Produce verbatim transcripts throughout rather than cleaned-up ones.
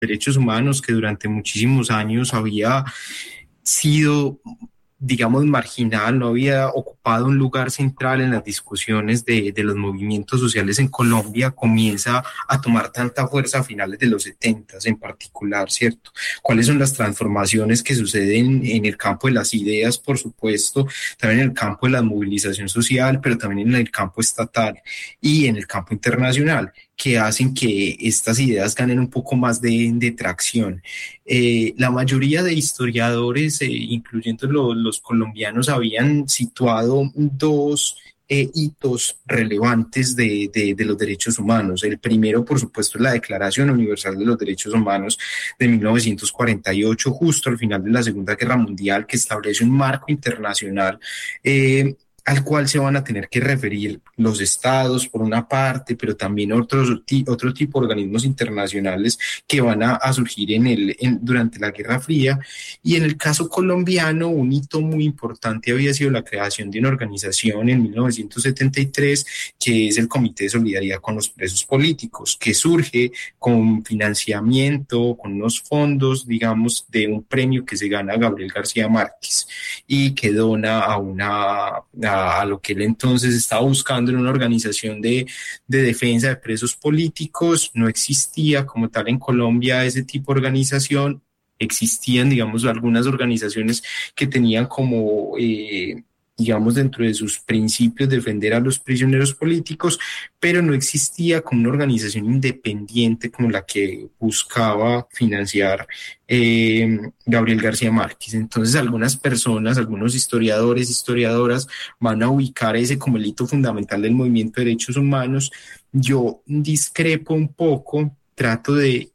derechos humanos que durante muchísimos años había sido, digamos, marginal, no había ocupado un lugar central en las discusiones de, de los movimientos sociales en Colombia, comienza a tomar tanta fuerza a finales de los setenta en particular, ¿cierto? ¿Cuáles son las transformaciones que suceden en el campo de las ideas, por supuesto, también en el campo de la movilización social, pero también en el campo estatal y en el campo internacional, que hacen que estas ideas ganen un poco más de, de tracción? Eh, la mayoría de historiadores, eh, incluyendo los, los colombianos, habían situado dos eh, hitos relevantes de, de, de los derechos humanos. El primero, por supuesto, es la Declaración Universal de los Derechos Humanos de mil novecientos cuarenta y ocho, justo al final de la Segunda Guerra Mundial, que establece un marco internacional eh, al cual se van a tener que referir los estados por una parte, pero también otros otro tipo de organismos internacionales que van a, a surgir en el, en, durante la Guerra Fría. Y en el caso colombiano, un hito muy importante había sido la creación de una organización en mil novecientos setenta y tres, que es el Comité de Solidaridad con los Presos Políticos, que surge con financiamiento, con unos fondos, digamos, de un premio que se gana Gabriel García Márquez y que dona a una... A a lo que él entonces estaba buscando en una organización de, de defensa de presos políticos. No existía como tal en Colombia ese tipo de organización. Existían, digamos, algunas organizaciones que tenían como... Eh, digamos, dentro de sus principios, defender a los prisioneros políticos, pero no existía como una organización independiente como la que buscaba financiar eh, Gabriel García Márquez. Entonces, algunas personas, algunos historiadores, historiadoras, van a ubicar ese como el hito fundamental del movimiento de derechos humanos. Yo discrepo un poco, trato de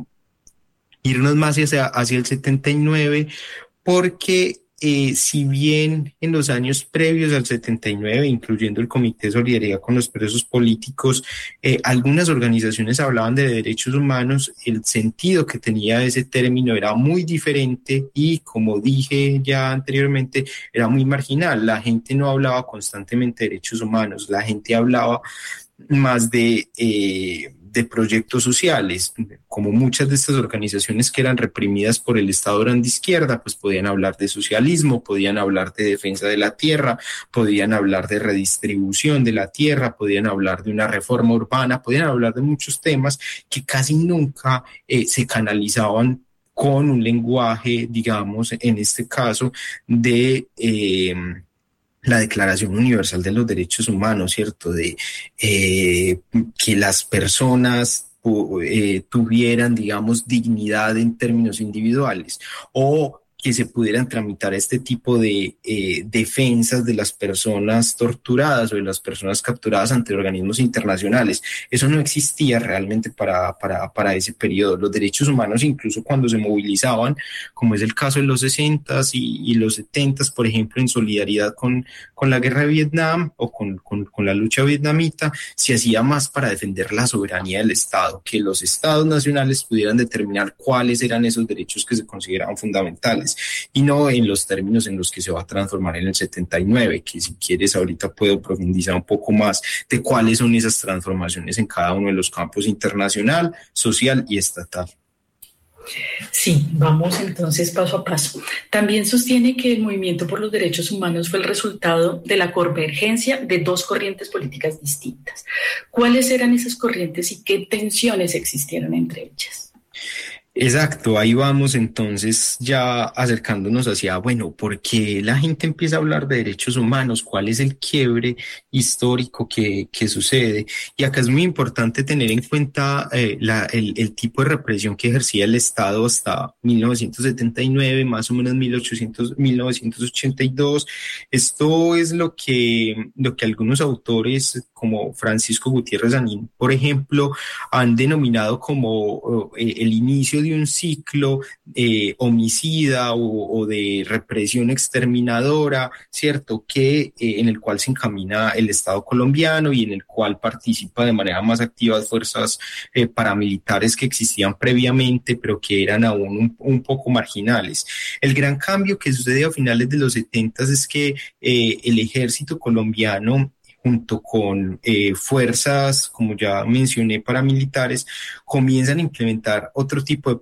irnos más hacia, hacia el setenta y nueve, porque Eh, si bien en los años previos al setenta y nueve, incluyendo el Comité de Solidaridad con los Presos Políticos, eh, algunas organizaciones hablaban de derechos humanos, el sentido que tenía ese término era muy diferente y, como dije ya anteriormente, era muy marginal. La gente no hablaba constantemente de derechos humanos, la gente hablaba más de... Eh, de proyectos sociales. Como muchas de estas organizaciones que eran reprimidas por el Estado eran de izquierda, pues podían hablar de socialismo, podían hablar de defensa de la tierra, podían hablar de redistribución de la tierra, podían hablar de una reforma urbana, podían hablar de muchos temas que casi nunca eh, se canalizaban con un lenguaje, digamos, en este caso, de... Eh, la Declaración Universal de los Derechos Humanos, ¿cierto? De eh, que las personas eh, tuvieran, digamos, dignidad en términos individuales, o que se pudieran tramitar este tipo de eh, defensas de las personas torturadas o de las personas capturadas ante organismos internacionales. Eso no existía realmente para, para, para ese periodo. Los derechos humanos, incluso cuando se movilizaban, como es el caso de los sesentas y, y los setentas, por ejemplo, en solidaridad con, con la guerra de Vietnam o con, con, con la lucha vietnamita, se hacía más para defender la soberanía del Estado, que los estados nacionales pudieran determinar cuáles eran esos derechos que se consideraban fundamentales, y no en los términos en los que se va a transformar en el setenta y nueve, que si quieres ahorita puedo profundizar un poco más de cuáles son esas transformaciones en cada uno de los campos internacional, social y estatal. Sí, vamos entonces paso a paso. También sostiene que el movimiento por los derechos humanos fue el resultado de la convergencia de dos corrientes políticas distintas. ¿Cuáles eran esas corrientes y qué tensiones existieron entre ellas? Exacto, ahí vamos entonces ya acercándonos hacia, bueno, ¿por qué la gente empieza a hablar de derechos humanos? ¿Cuál es el quiebre histórico que, que sucede? Y acá es muy importante tener en cuenta eh, la, el, el tipo de represión que ejercía el Estado hasta mil novecientos setenta y nueve, más o menos mil ochocientos, mil novecientos ochenta y dos. Esto es lo que, lo que algunos autores como Francisco Gutiérrez Anín, por ejemplo, han denominado como eh, el inicio de un ciclo eh, homicida o, o de represión exterminadora, ¿cierto? Que eh, en el cual se encamina el Estado colombiano y en el cual participa de manera más activa las fuerzas eh, paramilitares que existían previamente, pero que eran aún un, un poco marginales. El gran cambio que sucede a finales de los setentas es que eh, el ejército colombiano, junto con eh, fuerzas, como ya mencioné, paramilitares, comienzan a implementar otro tipo de